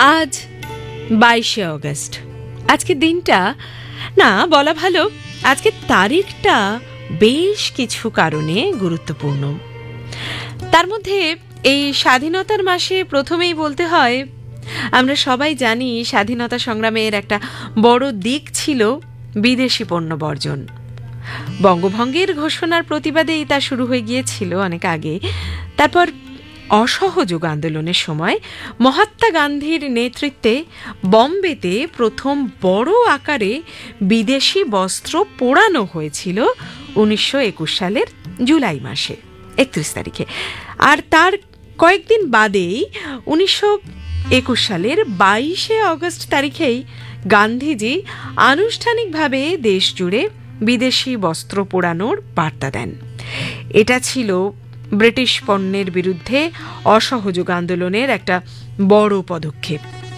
আজ 22শে অগস্ট। আজকের দিনটা না বলা ভালো, আজকের তারিখটা বেশ কিছু কারণে গুরুত্বপূর্ণ। তার মধ্যে এই স্বাধীনতার মাসে প্রথমেই বলতে হয়, আমরা সবাই জানি স্বাধীনতা সংগ্রামের একটা বড় দিক ছিল বিদেশি পণ্য বর্জন। বঙ্গভঙ্গের ঘোষণার প্রতিবাদেই তা শুরু হয়ে গিয়েছিল অনেক আগে। তারপর অসহযোগ আন্দোলনের সময় মহাত্মা গান্ধীর নেতৃত্বে বম্বেতে প্রথম বড় আকারে বিদেশি বস্ত্র পোড়ানো হয়েছিল 1921 সালের জুলাই মাসে 31 তারিখে। আর তার কয়েকদিন বাদেই 1921 সালের 22শে অগস্ট তারিখেই গান্ধীজি আনুষ্ঠানিকভাবে দেশ জুড়ে বিদেশি বস্ত্র পোড়ানোর বার্তা দেন। এটা ছিল ব্রিটিশ পণ্যের বিরুদ্ধে অসহযোগ আন্দোলনের একটা বড় পদক্ষেপ।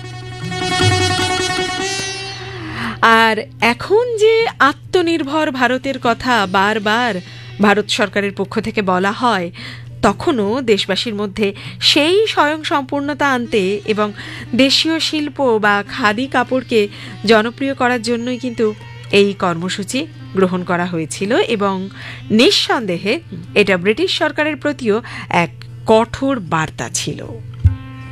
আর এখন যে আত্মনির্ভর ভারতের কথা বারবার ভারত সরকারের পক্ষ থেকে বলা হয়, তখনও দেশবাসীর মধ্যে সেই স্বয়ংসম্পূর্ণতা আনতে এবং দেশীয় শিল্প বা খাদি কাপড়কে জনপ্রিয় করার জন্যই কিন্তু এই কর্মসূচি গ্রহণ করা হয়েছিল। এবং নিঃসন্দেহে এটা ব্রিটিশ সরকারের প্রতিও এক কঠোর বার্তা ছিল।